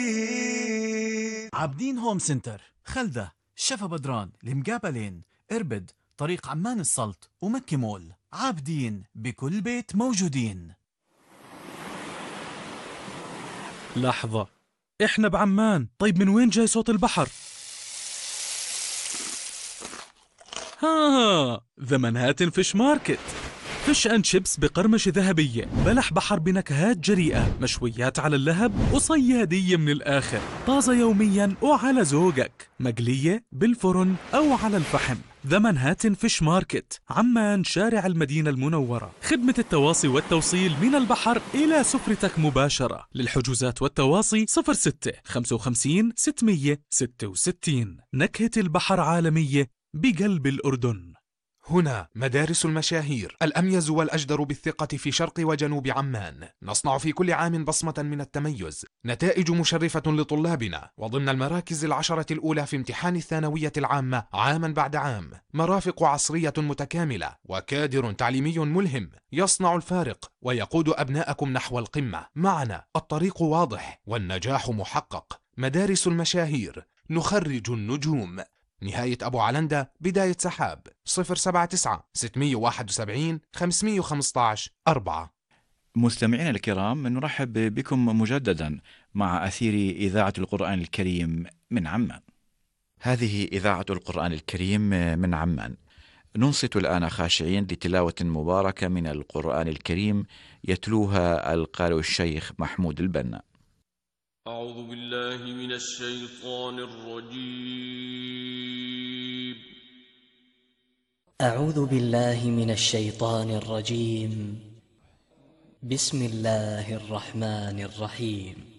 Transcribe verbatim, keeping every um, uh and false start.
عابدين هوم سنتر، خلدة، شفا بدران، المقابلين، إربد، طريق عمان السلط، ومكي مول. عابدين بكل بيت موجودين. لحظة، إحنا بعمان، طيب من وين جاي صوت البحر؟ ها، ذا منهاتن فيش ماركت، فيش أند شيبس بقرمشة ذهبية، بلح بحر بنكهات جريئة، مشويات على اللهب وصيادية من الآخر، طازة يوميا وعلى ذوقك، مقلية بالفرن أو على الفحم. ذا منهاتن فيش ماركت، عمان، شارع المدينة المنورة. خدمة التواصي والتوصيل من البحر إلى سفرتك مباشرة. للحجوزات والتواصي صفر ستة خمسة وخمسين ستمية ستة وستين. نكهة البحر عالمية بقلب الأردن. هنا مدارس المشاهير، الأميز والأجدر بالثقة في شرق وجنوب عمان. نصنع في كل عام بصمة من التميز، نتائج مشرفة لطلابنا، وضمن المراكز العشرة الأولى في امتحان الثانوية العامة عاما بعد عام. مرافق عصرية متكاملة وكادر تعليمي ملهم يصنع الفارق ويقود أبناءكم نحو القمة. معنا الطريق واضح والنجاح محقق. مدارس المشاهير، نخرج النجوم. نهاية أبو علندة، بداية سحاب. صفر سبعة تسعة ستمية وواحد وسبعين خمسمية وخمسة عشر أربعة. مستمعينا الكرام، نرحب بكم مجددا مع أثير إذاعة القرآن الكريم من عمان. هذه إذاعة القرآن الكريم من عمان. ننصت الآن خاشعين لتلاوة مباركة من القرآن الكريم يتلوها القارئ الشيخ محمود البنا. أعوذ بالله من الشيطان الرجيم. أعوذ بالله من الشيطان الرجيم. بسم الله الرحمن الرحيم.